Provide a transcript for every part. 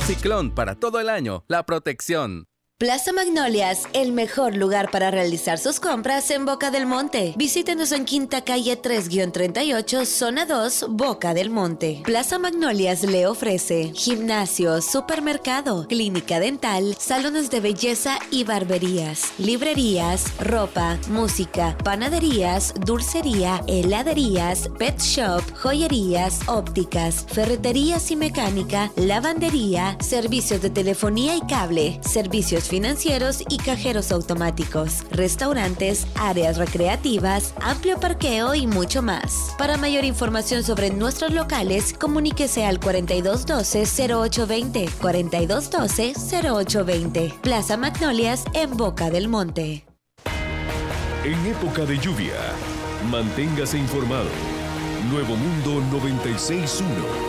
Ciclón para todo el año, la protección. Plaza Magnolias, el mejor lugar para realizar sus compras en Boca del Monte. Visítenos en Quinta Calle 3-38, Zona 2, Boca del Monte. Plaza Magnolias le ofrece gimnasio, supermercado, clínica dental, salones de belleza y barberías, librerías, ropa, música, panaderías, dulcería, heladerías, pet shop, joyerías, ópticas, ferreterías y mecánica, lavandería, servicios de telefonía y cable, servicios financieros y cajeros automáticos, restaurantes, áreas recreativas, amplio parqueo y mucho más. Para mayor información sobre nuestros locales, comuníquese al 4212-0820, 4212-0820. Plaza Magnolias en Boca del Monte. En época de lluvia, manténgase informado. Nuevo Mundo 96.1.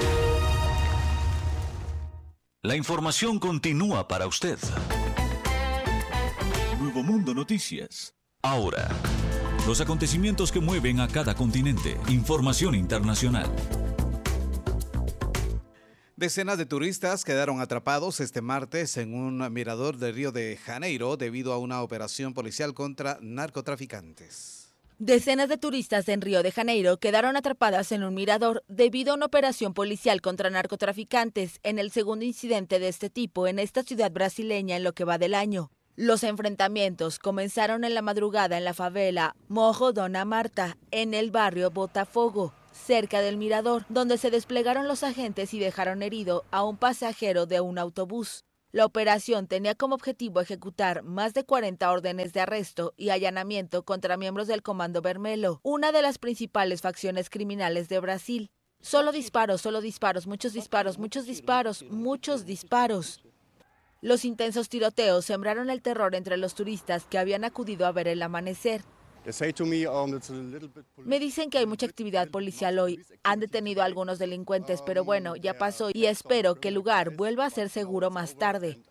La información continúa para usted. Nuevo Mundo Noticias. Ahora, los acontecimientos que mueven a cada continente. Información internacional. Decenas de turistas quedaron atrapados este martes en un mirador de Río de Janeiro debido a una operación policial contra narcotraficantes. Decenas de turistas en Río de Janeiro quedaron atrapadas en un mirador debido a una operación policial contra narcotraficantes en el segundo incidente de este tipo en esta ciudad brasileña en lo que va del año. Los enfrentamientos comenzaron en la madrugada en la favela Morro Dona Marta, en el barrio Botafogo, cerca del mirador, donde se desplegaron los agentes y dejaron herido a un pasajero de un autobús. La operación tenía como objetivo ejecutar más de 40 órdenes de arresto y allanamiento contra miembros del Comando Vermelho, una de las principales facciones criminales de Brasil. Solo disparos, muchos disparos, muchos disparos, muchos disparos. Los intensos tiroteos sembraron el terror entre los turistas que habían acudido a ver el amanecer. Me dicen que hay mucha actividad policial hoy. Han detenido a algunos delincuentes, pero bueno, ya pasó y espero que el lugar vuelva a ser seguro más tarde.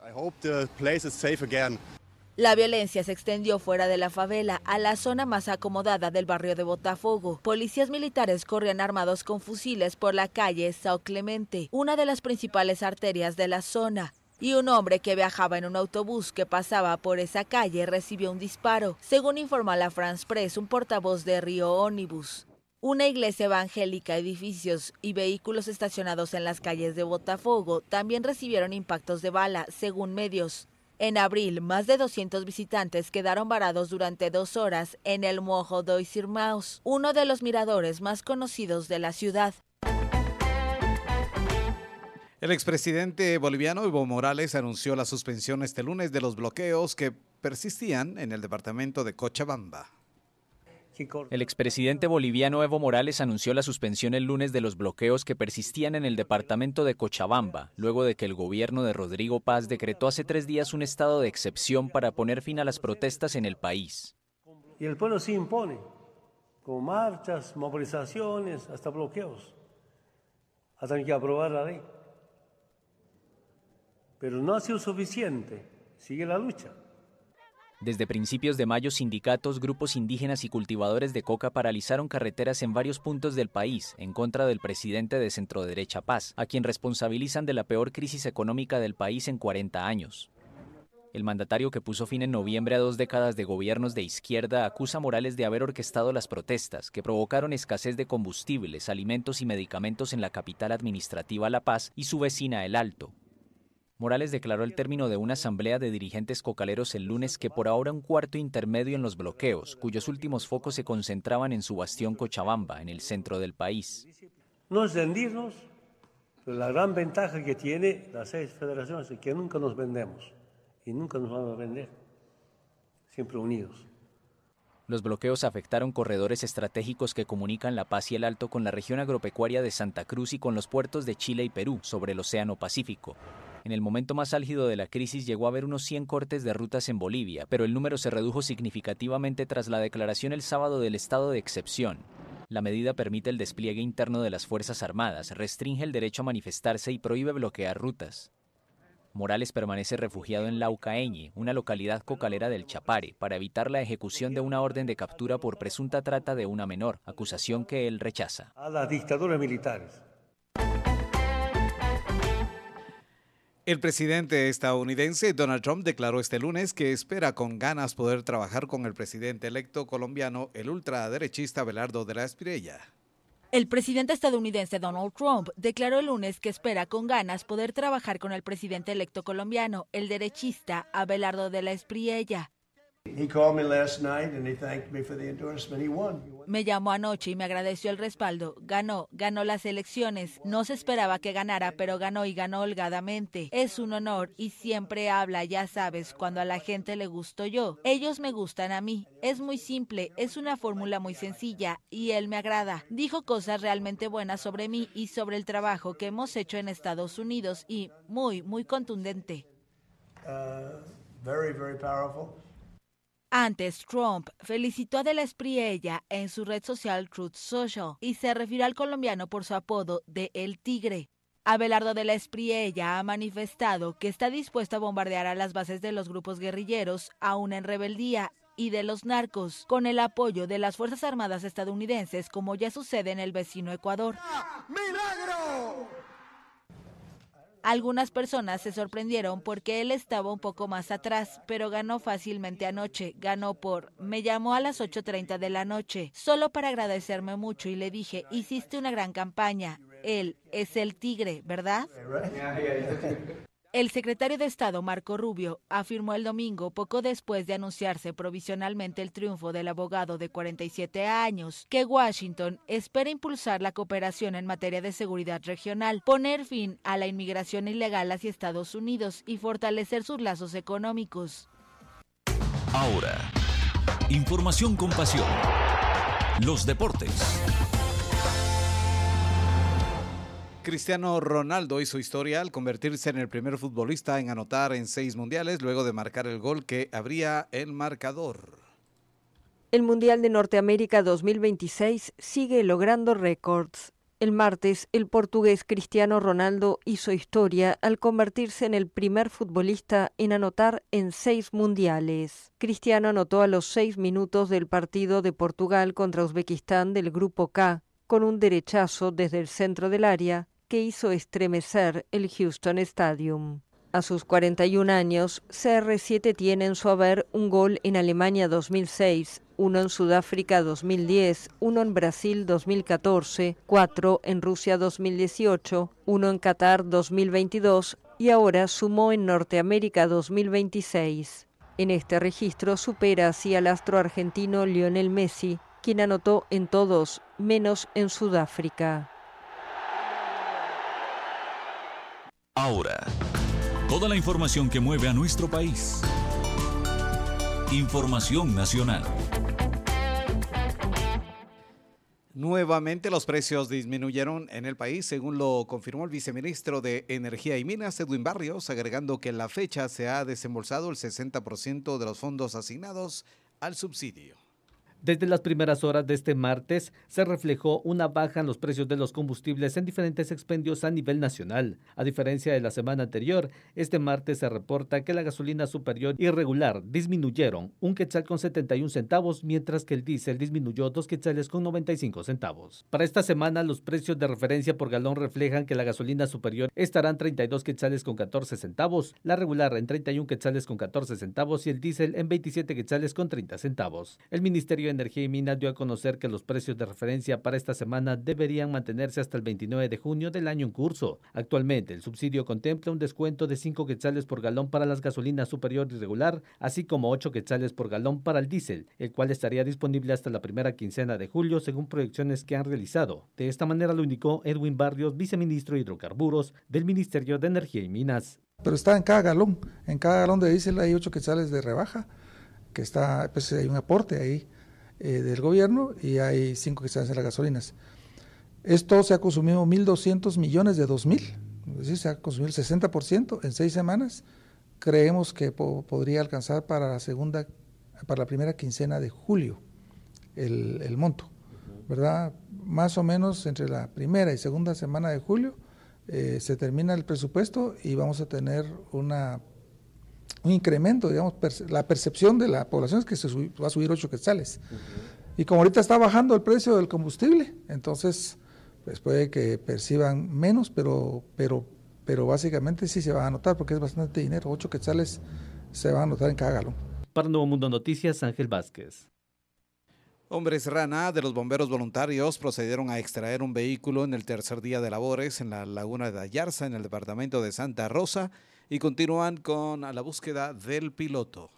La violencia se extendió fuera de la favela, a la zona más acomodada del barrio de Botafogo. Policías militares corrían armados con fusiles por la calle São Clemente, una de las principales arterias de la zona. Y un hombre que viajaba en un autobús que pasaba por esa calle recibió un disparo, según informa la France Press, un portavoz de Río Ónibus. Una iglesia evangélica, edificios y vehículos estacionados en las calles de Botafogo también recibieron impactos de bala, según medios. En abril, más de 200 visitantes quedaron varados durante 2 horas en el Morro dos Irmãos, uno de los miradores más conocidos de la ciudad. El expresidente boliviano Evo Morales anunció la suspensión este lunes de los bloqueos que persistían en el departamento de Cochabamba. El expresidente boliviano Evo Morales anunció la suspensión el lunes de los bloqueos que persistían en el departamento de Cochabamba, luego de que el gobierno de Rodrigo Paz decretó hace 3 días un estado de excepción para poner fin a las protestas en el país. Y el pueblo sí impone, con marchas, movilizaciones, hasta bloqueos, hasta que aprobar la ley. Pero no ha sido suficiente, sigue la lucha. Desde principios de mayo, sindicatos, grupos indígenas y cultivadores de coca paralizaron carreteras en varios puntos del país en contra del presidente de centroderecha Paz, a quien responsabilizan de la peor crisis económica del país en 40 años. El mandatario, que puso fin en noviembre a 2 décadas de gobiernos de izquierda, acusa a Morales de haber orquestado las protestas que provocaron escasez de combustibles, alimentos y medicamentos en la capital administrativa La Paz y su vecina El Alto. Morales declaró al término de una asamblea de dirigentes cocaleros el lunes que por ahora un cuarto intermedio en los bloqueos, cuyos últimos focos se concentraban en su bastión Cochabamba, en el centro del país. No es rendirnos, pero la gran ventaja que tiene las 6 federaciones es que nunca nos vendemos y nunca nos van a vender, siempre unidos. Los bloqueos afectaron corredores estratégicos que comunican La Paz y El Alto con la región agropecuaria de Santa Cruz y con los puertos de Chile y Perú sobre el Océano Pacífico. En el momento más álgido de la crisis llegó a haber unos 100 cortes de rutas en Bolivia, pero el número se redujo significativamente tras la declaración el sábado del estado de excepción. La medida permite el despliegue interno de las Fuerzas Armadas, restringe el derecho a manifestarse y prohíbe bloquear rutas. Morales permanece refugiado en Laucaeñe, una localidad cocalera del Chapare, para evitar la ejecución de una orden de captura por presunta trata de una menor, acusación que él rechaza. A las dictaduras militares. El presidente estadounidense Donald Trump declaró este lunes que espera con ganas poder trabajar con el presidente electo colombiano, el ultraderechista Abelardo de la Espriella. El presidente estadounidense Donald Trump declaró el lunes que espera con ganas poder trabajar con el presidente electo colombiano, el derechista Abelardo de la Espriella. Me llamó anoche y me agradeció el respaldo. Ganó las elecciones. No se esperaba que ganara, pero ganó y ganó holgadamente. Es un honor y siempre habla, ya sabes, cuando a la gente le gusto yo. Ellos me gustan a mí. Es muy simple, es una fórmula muy sencilla y él me agrada. Dijo cosas realmente buenas sobre mí y sobre el trabajo que hemos hecho en Estados Unidos y muy contundente. Very powerful. Antes, Trump felicitó a de la Espriella en su red social Truth Social y se refirió al colombiano por su apodo de El Tigre. Abelardo de la Espriella ha manifestado que está dispuesto a bombardear a las bases de los grupos guerrilleros aún en rebeldía y de los narcos, con el apoyo de las Fuerzas Armadas estadounidenses, como ya sucede en el vecino Ecuador. ¡Milagro! Algunas personas se sorprendieron porque él estaba un poco más atrás, pero ganó fácilmente anoche. Ganó me llamó a las 8:30 de la noche, solo para agradecerme mucho y le dije, hiciste una gran campaña. Él es el tigre, ¿verdad? El secretario de Estado, Marco Rubio, afirmó el domingo, poco después de anunciarse provisionalmente el triunfo del abogado de 47 años, que Washington espera impulsar la cooperación en materia de seguridad regional, poner fin a la inmigración ilegal hacia Estados Unidos y fortalecer sus lazos económicos. Ahora, información con pasión. Los deportes. Cristiano Ronaldo hizo historia al convertirse en el primer futbolista en anotar en 6 mundiales luego de marcar el gol que abría el marcador. El Mundial de Norteamérica 2026 sigue logrando récords. El martes, el portugués Cristiano Ronaldo hizo historia al convertirse en el primer futbolista en anotar en 6 mundiales. Cristiano anotó a los 6 minutos del partido de Portugal contra Uzbekistán del Grupo K, con un derechazo desde el centro del área que hizo estremecer el Houston Stadium. A sus 41 años, CR7 tiene en su haber un gol en Alemania 2006, uno en Sudáfrica 2010, uno en Brasil 2014, 4 en Rusia 2018, uno en Qatar 2022 y ahora sumó en Norteamérica 2026. En este registro supera así al astro argentino Lionel Messi, quien anotó en todos, menos en Sudáfrica. Ahora, toda la información que mueve a nuestro país. Información nacional. Nuevamente los precios disminuyeron en el país, según lo confirmó el viceministro de Energía y Minas, Edwin Barrios, agregando que en la fecha se ha desembolsado el 60% de los fondos asignados al subsidio. Desde las primeras horas de este martes se reflejó una baja en los precios de los combustibles en diferentes expendios a nivel nacional. A diferencia de la semana anterior, este martes se reporta que la gasolina superior y regular disminuyeron 1 quetzal con 71 centavos, mientras que el diésel disminuyó 2 quetzales con 95 centavos. Para esta semana, los precios de referencia por galón reflejan que la gasolina superior estará en 32 quetzales con 14 centavos, la regular en 31 quetzales con 14 centavos y el diésel en 27 quetzales con 30 centavos. El Ministerio de Energía y Minas dio a conocer que los precios de referencia para esta semana deberían mantenerse hasta el 29 de junio del año en curso. Actualmente, el subsidio contempla un descuento de 5 quetzales por galón para las gasolinas superior y regular, así como 8 quetzales por galón para el diésel, el cual estaría disponible hasta la primera quincena de julio, según proyecciones que han realizado. De esta manera lo indicó Edwin Barrios, viceministro de Hidrocarburos del Ministerio de Energía y Minas. Pero está en cada galón de diésel hay 8 quetzales de rebaja, que está, pues hay un aporte ahí del gobierno y hay 5 quetzales en las gasolinas. Esto se ha consumido 1.200 millones de 2.000, es decir, se ha consumido el 60% en 6 semanas. Creemos que podría alcanzar para la primera quincena de julio el monto, ¿verdad? Más o menos entre la primera y segunda semana de julio se termina el presupuesto y vamos a tener un incremento, digamos, la percepción de la población es que va a subir 8 quetzales. Y como ahorita está bajando el precio del combustible, entonces pues puede que perciban menos, pero pero básicamente sí se va a notar porque es bastante dinero, 8 quetzales se van a notar en cada galón. Para Nuevo Mundo Noticias, Ángel Vázquez. Hombres rana de los bomberos voluntarios procedieron a extraer un vehículo en el tercer día de labores en la laguna de Ayarza, en el departamento de Santa Rosa, y continúan con la búsqueda del piloto.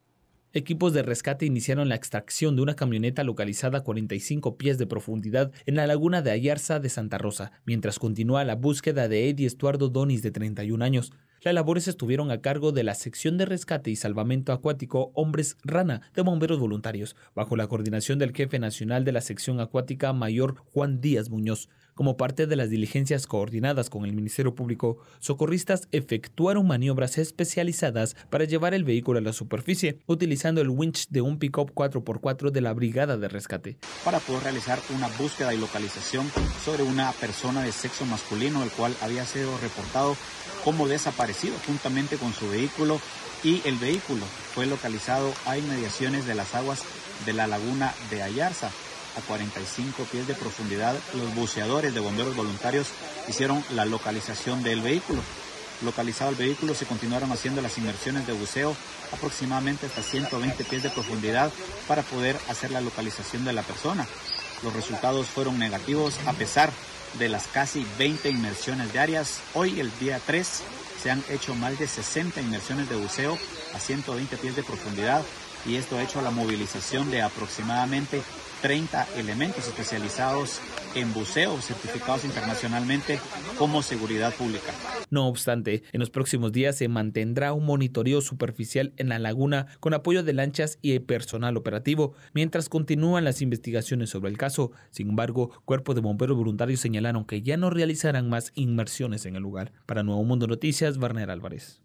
Equipos de rescate iniciaron la extracción de una camioneta localizada a 45 pies de profundidad en la laguna de Ayarza de Santa Rosa, mientras continúa la búsqueda de Eddie Estuardo Donis, de 31 años. Las labores estuvieron a cargo de la sección de rescate y salvamento acuático Hombres Rana de bomberos voluntarios, bajo la coordinación del jefe nacional de la sección acuática, mayor Juan Díaz Muñoz. Como parte de las diligencias coordinadas con el Ministerio Público, socorristas efectuaron maniobras especializadas para llevar el vehículo a la superficie, utilizando el winch de un pick-up 4x4 de la Brigada de Rescate. Para poder realizar una búsqueda y localización sobre una persona de sexo masculino, el cual había sido reportado como desaparecido juntamente con su vehículo, y el vehículo fue localizado a inmediaciones de las aguas de la laguna de Ayarza, a 45 pies de profundidad. Los buceadores de bomberos voluntarios hicieron la localización del vehículo. Localizado el vehículo, se continuaron haciendo las inmersiones de buceo aproximadamente hasta 120 pies de profundidad para poder hacer la localización de la persona. Los resultados fueron negativos a pesar de las casi 20 inmersiones diarias. Hoy, el día 3, se han hecho más de 60 inmersiones de buceo a 120 pies de profundidad, y esto ha hecho la movilización de aproximadamente 30 elementos especializados en buceo, certificados internacionalmente como seguridad pública. No obstante, en los próximos días se mantendrá un monitoreo superficial en la laguna con apoyo de lanchas y personal operativo, mientras continúan las investigaciones sobre el caso. Sin embargo, Cuerpo de Bomberos Voluntarios señalaron que ya no realizarán más inmersiones en el lugar. Para Nuevo Mundo Noticias, Barner Álvarez.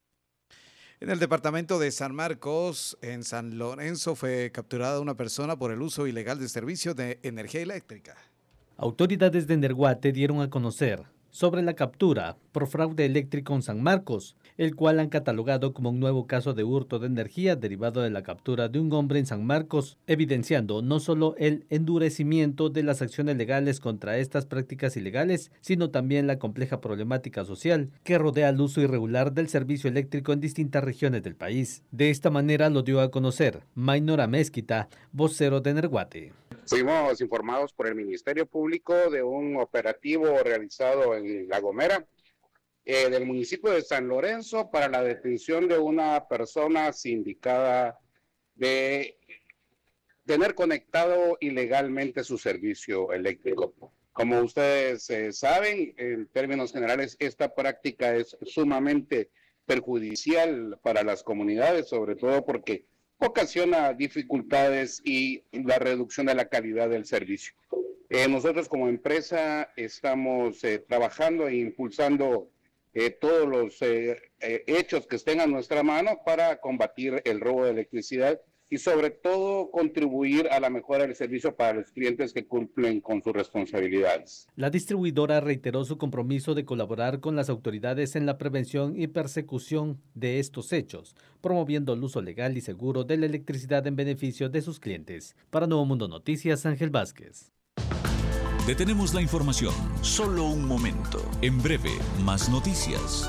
En el departamento de San Marcos, en San Lorenzo, fue capturada una persona por el uso ilegal de servicio de energía eléctrica. Autoridades de Energuate dieron a conocer sobre la captura por fraude eléctrico en San Marcos, el cual han catalogado como un nuevo caso de hurto de energía derivado de la captura de un hombre en San Marcos, evidenciando no solo el endurecimiento de las acciones legales contra estas prácticas ilegales, sino también la compleja problemática social que rodea el uso irregular del servicio eléctrico en distintas regiones del país. De esta manera lo dio a conocer Maynora Mezquita, vocero de Energuate. Fuimos informados por el Ministerio Público de un operativo realizado en La Gomera, del municipio de San Lorenzo, para la detención de una persona sindicada de tener conectado ilegalmente su servicio eléctrico. Como ustedes saben, en términos generales, esta práctica es sumamente perjudicial para las comunidades, sobre todo porque ocasiona dificultades y la reducción de la calidad del servicio. Nosotros como empresa estamos trabajando e impulsando todos los hechos que estén a nuestra mano para combatir el robo de electricidad y sobre todo contribuir a la mejora del servicio para los clientes que cumplen con sus responsabilidades. La distribuidora reiteró su compromiso de colaborar con las autoridades en la prevención y persecución de estos hechos, promoviendo el uso legal y seguro de la electricidad en beneficio de sus clientes. Para Nuevo Mundo Noticias, Ángel Vázquez. Detenemos la información. Solo un momento. En breve, más noticias.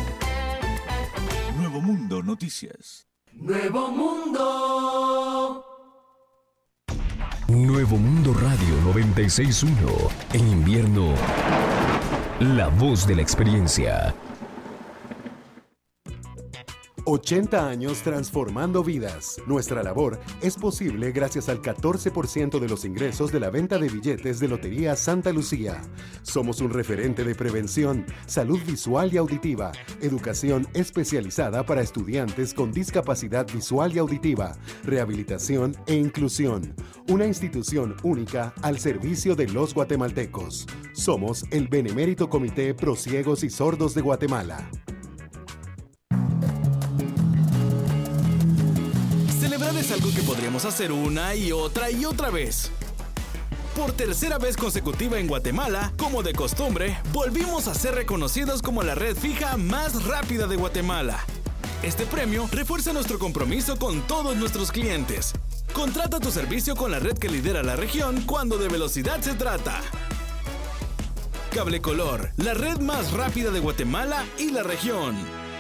Nuevo Mundo Noticias. Nuevo Mundo. Nuevo Mundo Radio 96.1. En invierno, la voz de la experiencia. 80 años transformando vidas. Nuestra labor es posible gracias al 14% de los ingresos de la venta de billetes de Lotería Santa Lucía. Somos un referente de prevención, salud visual y auditiva, educación especializada para estudiantes con discapacidad visual y auditiva, rehabilitación e inclusión. Una institución única al servicio de los guatemaltecos. Somos el Benemérito Comité Pro Ciegos y Sordos de Guatemala. Celebrar es algo que podríamos hacer una y otra vez. Por tercera vez consecutiva en Guatemala, como de costumbre, volvimos a ser reconocidos como la red fija más rápida de Guatemala. Este premio refuerza nuestro compromiso con todos nuestros clientes. Contrata tu servicio con la red que lidera la región cuando de velocidad se trata. Cable Color, la red más rápida de Guatemala y la región.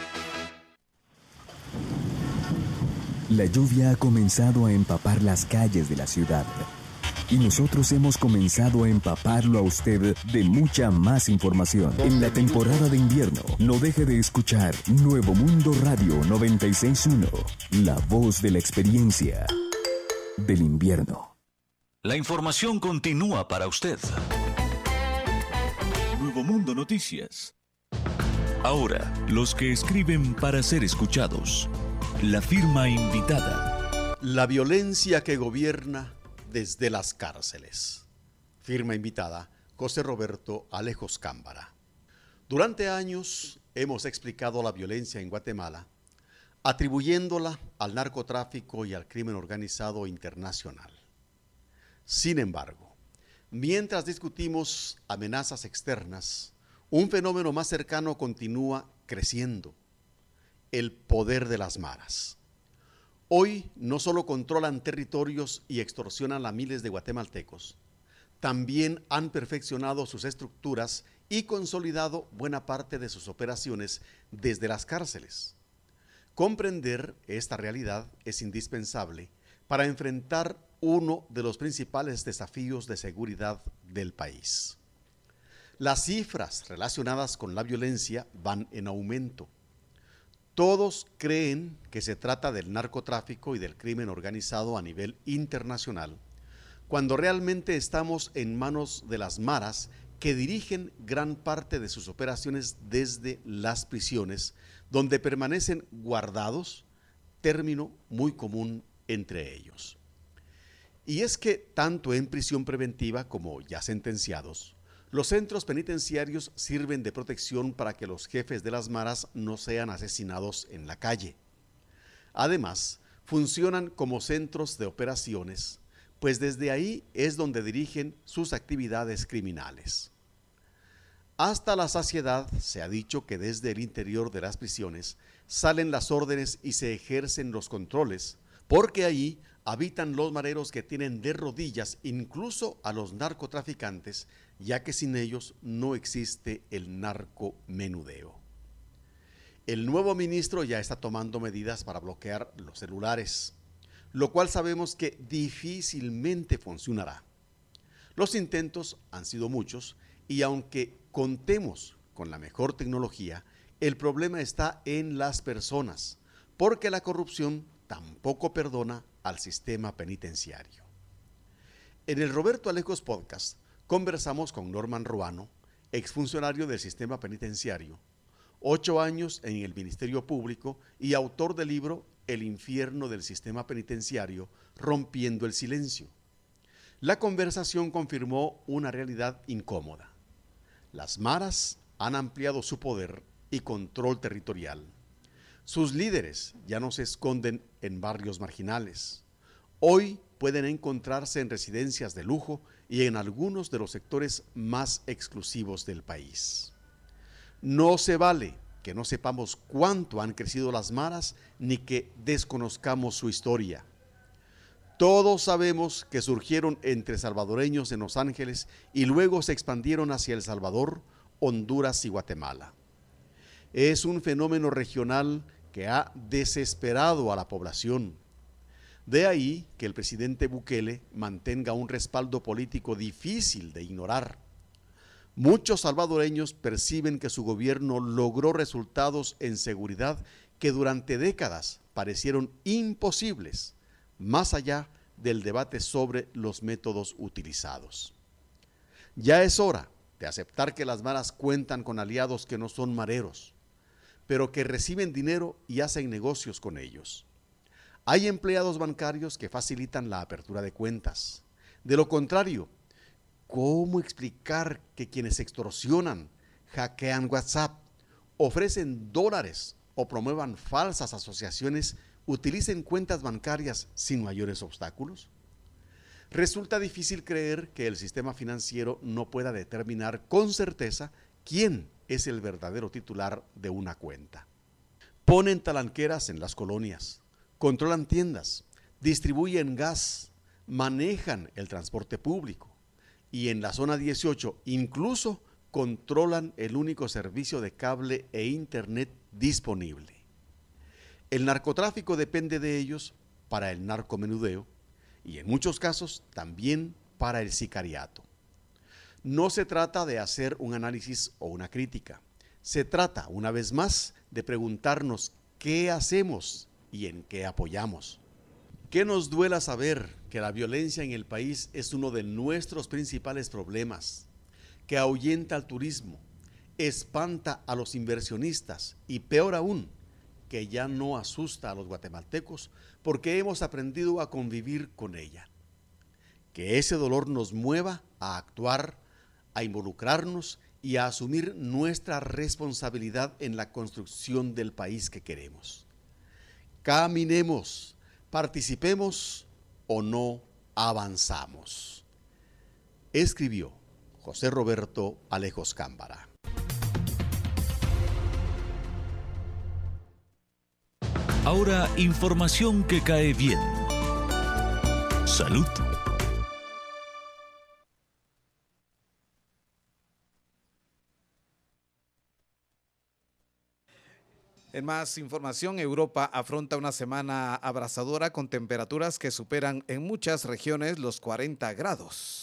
La lluvia ha comenzado a empapar las calles de la ciudad. Y nosotros hemos comenzado a empaparlo a usted de mucha más información. En la temporada de invierno, no deje de escuchar Nuevo Mundo Radio 96.1, la voz de la experiencia del invierno. La información continúa para usted. Nuevo Mundo Noticias. Ahora, los que escriben para ser escuchados. La firma invitada. La violencia que gobierna desde las cárceles. Firma invitada, José Roberto Alejos Cámbara. Durante años hemos explicado la violencia en Guatemala, atribuyéndola al narcotráfico y al crimen organizado internacional. Sin embargo, mientras discutimos amenazas externas, un fenómeno más cercano continúa creciendo: el poder de las maras. Hoy no solo controlan territorios y extorsionan a miles de guatemaltecos, también han perfeccionado sus estructuras y consolidado buena parte de sus operaciones desde las cárceles. Comprender esta realidad es indispensable para enfrentar uno de los principales desafíos de seguridad del país. Las cifras relacionadas con la violencia van en aumento. Todos creen que se trata del narcotráfico y del crimen organizado a nivel internacional, cuando realmente estamos en manos de las maras que dirigen gran parte de sus operaciones desde las prisiones, donde permanecen guardados, término muy común entre ellos. Y es que tanto en prisión preventiva como ya sentenciados, los centros penitenciarios sirven de protección para que los jefes de las maras no sean asesinados en la calle. Además, funcionan como centros de operaciones, pues desde ahí es donde dirigen sus actividades criminales. Hasta la saciedad se ha dicho que desde el interior de las prisiones salen las órdenes y se ejercen los controles, porque ahí habitan los mareros que tienen de rodillas incluso a los narcotraficantes, ya que sin ellos no existe el narcomenudeo. El nuevo ministro ya está tomando medidas para bloquear los celulares, lo cual sabemos que difícilmente funcionará. Los intentos han sido muchos y aunque contemos con la mejor tecnología, el problema está en las personas, porque la corrupción tampoco perdona al sistema penitenciario. En el Roberto Alejos Podcast conversamos con Norman Ruano, exfuncionario del sistema penitenciario, 8 años en el Ministerio Público y autor del libro El infierno del sistema penitenciario, rompiendo el silencio. La conversación confirmó una realidad incómoda. Las maras han ampliado su poder y control territorial. Sus líderes ya no se esconden en barrios marginales. Hoy pueden encontrarse en residencias de lujo y en algunos de los sectores más exclusivos del país. No se vale que no sepamos cuánto han crecido las maras ni que desconozcamos su historia. Todos sabemos que surgieron entre salvadoreños en Los Ángeles y luego se expandieron hacia El Salvador, Honduras y Guatemala. Es un fenómeno regional que ha desesperado a la población. De ahí que el presidente Bukele mantenga un respaldo político difícil de ignorar. Muchos salvadoreños perciben que su gobierno logró resultados en seguridad que durante décadas parecieron imposibles, más allá del debate sobre los métodos utilizados. Ya es hora de aceptar que las maras cuentan con aliados que no son mareros, pero que reciben dinero y hacen negocios con ellos. Hay empleados bancarios que facilitan la apertura de cuentas. De lo contrario, ¿cómo explicar que quienes extorsionan, hackean WhatsApp, ofrecen dólares o promuevan falsas asociaciones utilicen cuentas bancarias sin mayores obstáculos? Resulta difícil creer que el sistema financiero no pueda determinar con certeza quién es el verdadero titular de una cuenta. Ponen talanqueras en las colonias, controlan tiendas, distribuyen gas, manejan el transporte público y en la zona 18 incluso controlan el único servicio de cable e internet disponible. El narcotráfico depende de ellos para el narcomenudeo y en muchos casos también para el sicariato. No se trata de hacer un análisis o una crítica. Se trata, una vez más, de preguntarnos qué hacemos y en qué apoyamos. Que nos duela saber que la violencia en el país es uno de nuestros principales problemas, que ahuyenta al turismo, espanta a los inversionistas y peor aún, que ya no asusta a los guatemaltecos porque hemos aprendido a convivir con ella. Que ese dolor nos mueva a actuar, a involucrarnos y a asumir nuestra responsabilidad en la construcción del país que queremos. Caminemos, participemos o no avanzamos. Escribió José Roberto Alejos Cámbara. Ahora, información que cae bien. Salud. En más información, Europa afronta una semana abrasadora con temperaturas que superan en muchas regiones los 40 grados.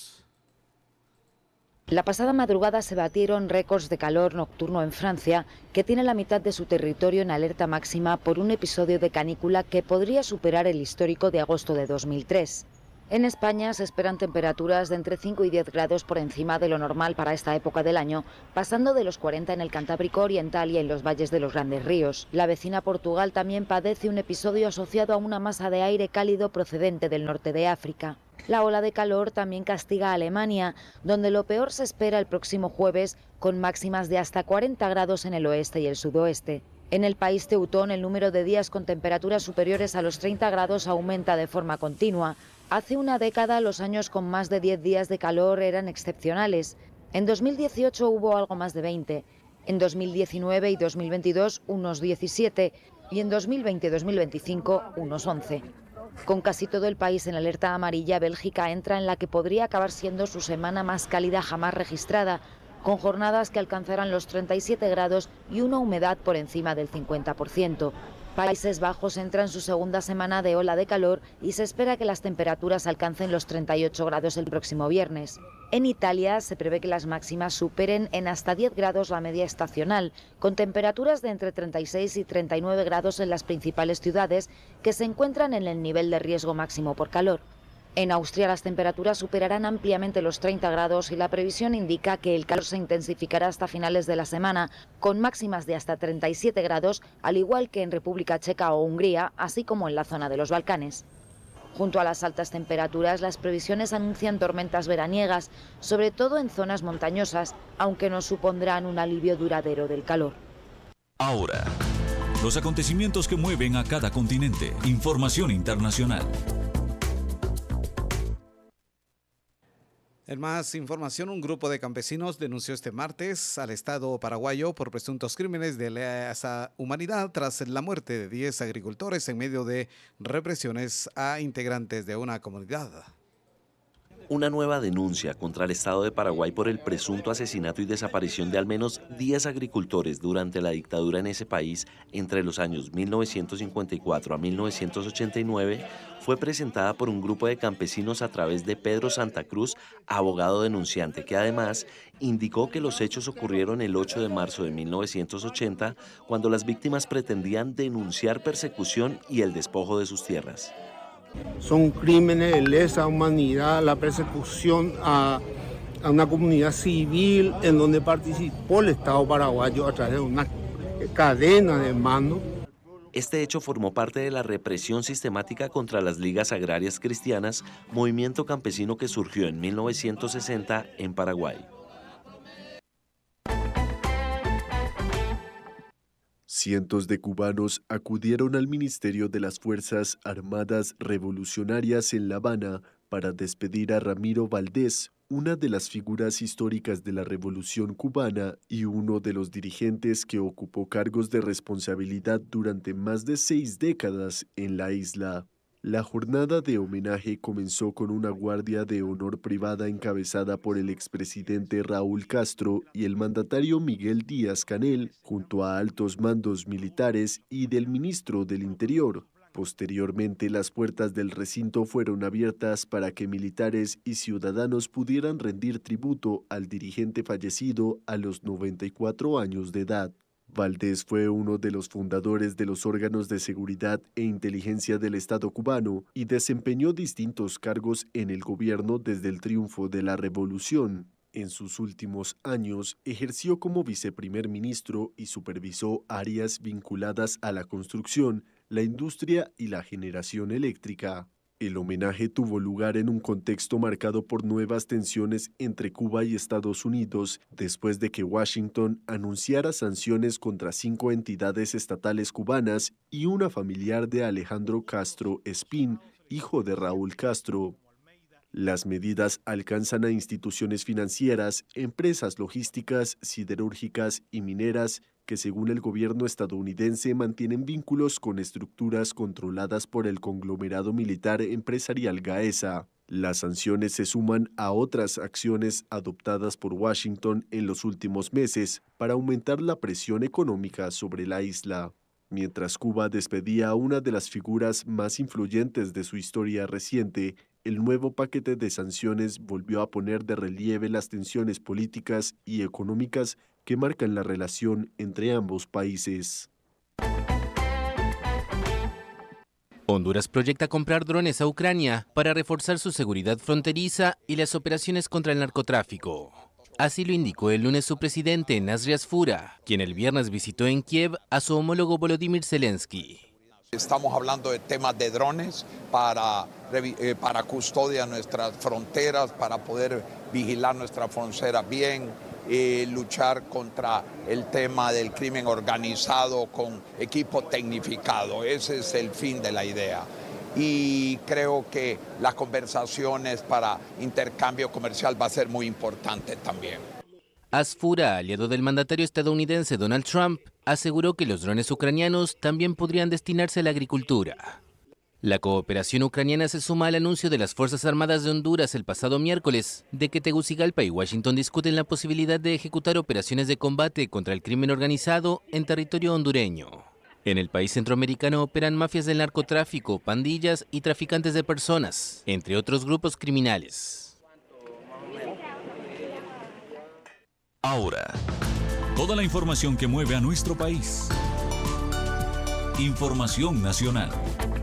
La pasada madrugada se batieron récords de calor nocturno en Francia, que tiene la mitad de su territorio en alerta máxima por un episodio de canícula que podría superar el histórico de agosto de 2003. En España se esperan temperaturas de entre 5 y 10 grados por encima de lo normal para esta época del año, pasando de los 40 en el Cantábrico Oriental y en los valles de los grandes ríos. La vecina Portugal también padece un episodio asociado a una masa de aire cálido procedente del norte de África. La ola de calor también castiga a Alemania, donde lo peor se espera el próximo jueves, con máximas de hasta 40 grados en el oeste y el sudoeste. En el país teutón, el número de días con temperaturas superiores a los 30 grados aumenta de forma continua. Hace una década, los años con más de 10 días de calor eran excepcionales. En 2018 hubo algo más de 20, en 2019 y 2022 unos 17 y en 2020 y 2025 unos 11. Con casi todo el país en alerta amarilla, Bélgica entra en la que podría acabar siendo su semana más cálida jamás registrada, con jornadas que alcanzarán los 37 grados y una humedad por encima del 50%. Países Bajos entra en su segunda semana de ola de calor y se espera que las temperaturas alcancen los 38 grados el próximo viernes. En Italia se prevé que las máximas superen en hasta 10 grados la media estacional, con temperaturas de entre 36 y 39 grados en las principales ciudades que se encuentran en el nivel de riesgo máximo por calor. En Austria las temperaturas superarán ampliamente los 30 grados y la previsión indica que el calor se intensificará hasta finales de la semana, con máximas de hasta 37 grados, al igual que en República Checa o Hungría, así como en la zona de los Balcanes. Junto a las altas temperaturas, las previsiones anuncian tormentas veraniegas, sobre todo en zonas montañosas, aunque no supondrán un alivio duradero del calor. Ahora, los acontecimientos que mueven a cada continente. Información internacional. En más información, un grupo de campesinos denunció este martes al Estado paraguayo por presuntos crímenes de lesa humanidad tras la muerte de 10 agricultores en medio de represiones a integrantes de una comunidad. Una nueva denuncia contra el Estado de Paraguay por el presunto asesinato y desaparición de al menos 10 agricultores durante la dictadura en ese país entre los años 1954 a 1989 fue presentada por un grupo de campesinos a través de Pedro Santa Cruz, abogado denunciante, que además indicó que los hechos ocurrieron el 8 de marzo de 1980, cuando las víctimas pretendían denunciar persecución y el despojo de sus tierras. Son crímenes de lesa humanidad, la persecución a una comunidad civil en donde participó el Estado paraguayo a través de una cadena de mando. Este hecho formó parte de la represión sistemática contra las ligas agrarias cristianas, movimiento campesino que surgió en 1960 en Paraguay. Cientos de cubanos acudieron al Ministerio de las Fuerzas Armadas Revolucionarias en La Habana para despedir a Ramiro Valdés, una de las figuras históricas de la Revolución cubana y uno de los dirigentes que ocupó cargos de responsabilidad durante más de 6 décadas en la isla. La jornada de homenaje comenzó con una guardia de honor privada encabezada por el expresidente Raúl Castro y el mandatario Miguel Díaz-Canel, junto a altos mandos militares y del ministro del Interior. Posteriormente, las puertas del recinto fueron abiertas para que militares y ciudadanos pudieran rendir tributo al dirigente fallecido a los 94 años de edad. Valdés fue uno de los fundadores de los órganos de seguridad e inteligencia del Estado cubano y desempeñó distintos cargos en el gobierno desde el triunfo de la revolución. En sus últimos años ejerció como viceprimer ministro y supervisó áreas vinculadas a la construcción, la industria y la generación eléctrica. El homenaje tuvo lugar en un contexto marcado por nuevas tensiones entre Cuba y Estados Unidos, después de que Washington anunciara sanciones contra 5 entidades estatales cubanas y una familiar de Alejandro Castro Espín, hijo de Raúl Castro. Las medidas alcanzan a instituciones financieras, empresas logísticas, siderúrgicas y mineras que, según el gobierno estadounidense, mantienen vínculos con estructuras controladas por el conglomerado militar empresarial Gaesa. Las sanciones se suman a otras acciones adoptadas por Washington en los últimos meses para aumentar la presión económica sobre la isla. Mientras Cuba despedía a una de las figuras más influyentes de su historia reciente, el nuevo paquete de sanciones volvió a poner de relieve las tensiones políticas y económicas que marcan la relación entre ambos países. Honduras proyecta comprar drones a Ucrania para reforzar su seguridad fronteriza y las operaciones contra el narcotráfico. Así lo indicó el lunes su presidente, Nasri Asfura, quien el viernes visitó en Kiev a su homólogo Volodymyr Zelensky. Estamos hablando de temas de drones para custodia de nuestras fronteras, para poder vigilar nuestra frontera bien, luchar contra el tema del crimen organizado con equipo tecnificado. Ese es el fin de la idea. Y creo que las conversaciones para intercambio comercial va a ser muy importante también. Asfura, aliado del mandatario estadounidense Donald Trump, aseguró que los drones ucranianos también podrían destinarse a la agricultura. La cooperación ucraniana se suma al anuncio de las Fuerzas Armadas de Honduras el pasado miércoles de que Tegucigalpa y Washington discuten la posibilidad de ejecutar operaciones de combate contra el crimen organizado en territorio hondureño. En el país centroamericano operan mafias del narcotráfico, pandillas y traficantes de personas, entre otros grupos criminales. Ahora, toda la información que mueve a nuestro país. Información nacional.